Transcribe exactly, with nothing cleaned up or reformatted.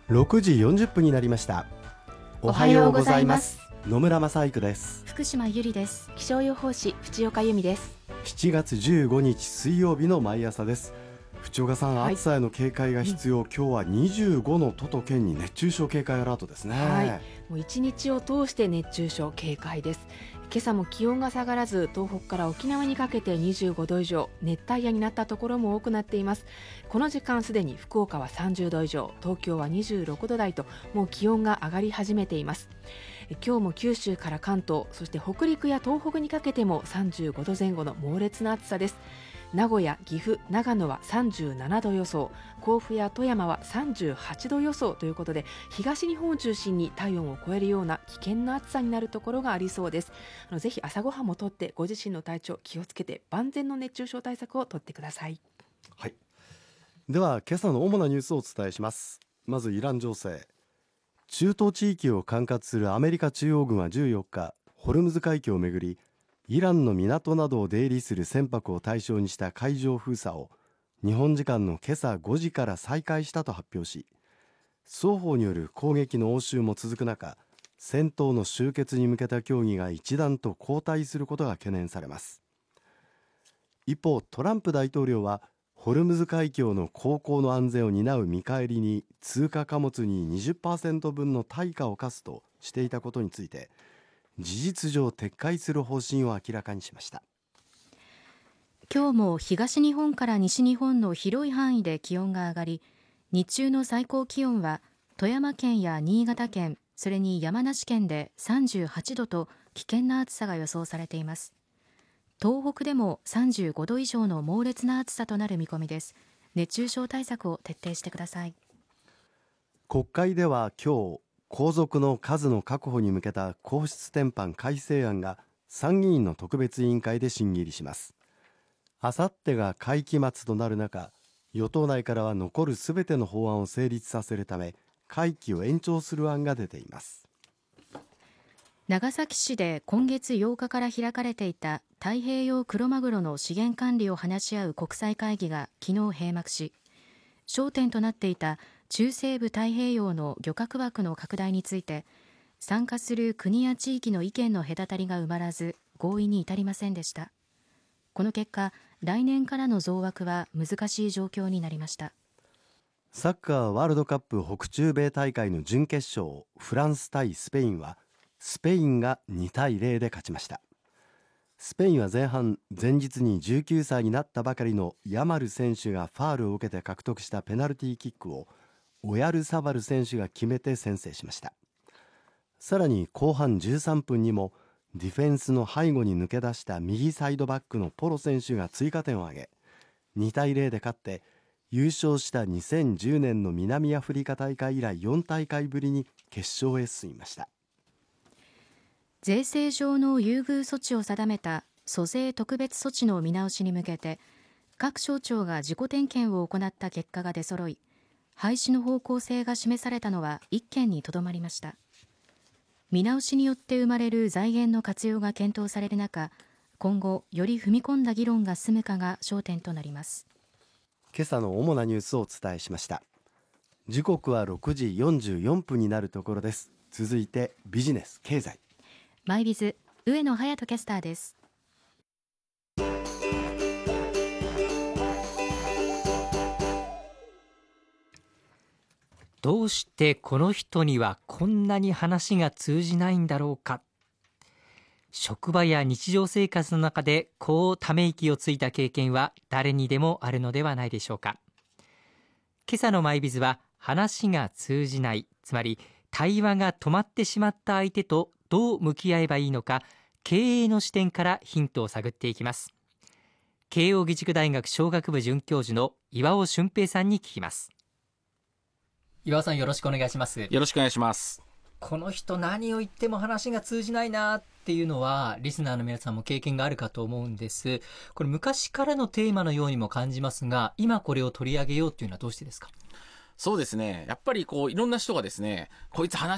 ろくじよんじゅっぷんになりました。おはようございます。野村正育です。 福島ゆりです。 気象予報士藤岡由美です。 しちがつじゅうごにち水曜日の毎朝です。藤岡さん、はい、暑さへの警戒が必要、うん、今日はにじゅうごの都と県に熱中症警戒アラートですね。 はい、もう一日を通して熱中症警戒です。今朝も気温が下がらず、東北から沖縄にかけてにじゅうごど以上、熱帯夜になったところも多くなっています。この時間すでに福岡はさんじゅうど以上、東京はにじゅうろくど台と、もう気温が上がり始めています。今日も九州から関東、そして北陸や東北にかけてもさんじゅうごどぜん後の猛烈な暑さです。名古屋、岐阜、長野はさんじゅうななど予想、甲府や富山はさんじゅうはちど予想ということで、東日本を中心に体温を超えるような危険な暑さになるところがありそうです。あのぜひ朝ごはんもとって、ご自身の体調気をつけて万全の熱中症対策をとってください。 はい、では今朝の主なニュースをお伝えします。まずイラン情勢。中東地域を管轄するアメリカ中央軍はじゅうよっか、ホルムズ海峡をめぐりイランの港などを出入りする船舶を対象にした海上封鎖を日本時間の今朝ごじから再開したと発表し、双方による攻撃の応酬も続く中、戦闘の終結に向けた協議が一段と後退することが懸念されます。一方、トランプ大統領はホルムズ海峡の航行の安全を担う見返りに通貨貨物に にじゅっパーセント 分の対価を課すとしていたことについて、事実上撤回する方針を明らかにしました。 今日も東日本から西日本の広い範囲で気温が上がり、日中の最高気温は富山県や新潟県、それに山梨県でさんじゅうはちどと危険な暑さが予想されています。東北でもさんじゅうごど以上の猛烈な暑さとなる見込みです。熱中症対策を徹底してください。 国会では今日、皇族の数の確保に向けた皇室典範改正案が参議院の特別委員会で審議入りします。あさってが会期末となる中、与党内からは残るすべての法案を成立させるため会期を延長する案が出ています。 長崎市で今月ようかから開かれていた太平洋クロマグロの資源管理を話し合う国際会議が昨日閉幕し、焦点となっていた中西部太平洋の漁獲枠の拡大について、参加する国や地域の意見の隔たりが埋まらず合意に至りませんでした。この結果、来年からの増枠は難しい状況になりました。 サッカーワールドカップ北中米大会の準決勝、フランス対スペインはスペインがにたいゼロで勝ちました。スペインは前半、前日にじゅうきゅうさいになったばかりのヤマル選手がファールを受けて獲得したペナルティーキックをオヤルサバル選手が決めて先制しました。さらに後半じゅうさんぷんにもディフェンスの背後に抜け出した右サイドバックのポロ選手が追加点を挙げ、にたいゼロで勝って優勝したにせんじゅうねんの南アフリカ大会以来よんたいかいぶりに決勝へ進みました。 税制上の優遇措置を定めた租税特別措置の見直しに向けて、各省庁が自己点検を行った結果が出揃い、廃止の方向性が示されたのはいっけんにとどまりました。見直しによって生まれる財源の活用が検討される中、今後より踏み込んだ議論が進むかが焦点となります。 今朝の主なニュースをお伝えしました。時刻はろくじよんじゅうよんぷんになるところです。続いてビジネス経済、 マイビズ上野隼人キャスターです。 どうしてこの人にはこんなに話が通じないんだろうか。職場や日常生活の中でこうため息をついた経験は誰にでもあるのではないでしょうか。今朝のマイビズは、話が通じない、つまり対話が止まってしまった相手とどう向き合えばいいのか、経営の視点からヒントを探っていきます。慶應義塾大学商学部准教授の岩尾俊平さんに聞きます。岩尾さん、よろしくお願いします。 よろしくお願いします。 この人何を言っても話が通じないなっていうのはリスナーの皆さんも経験があるかと思うんです。これ昔からのテーマのようにも感じますが、今これを取り上げようっていうのはどうしてですか？ そうですね、やっぱりこういろんな人がですね、こいつ話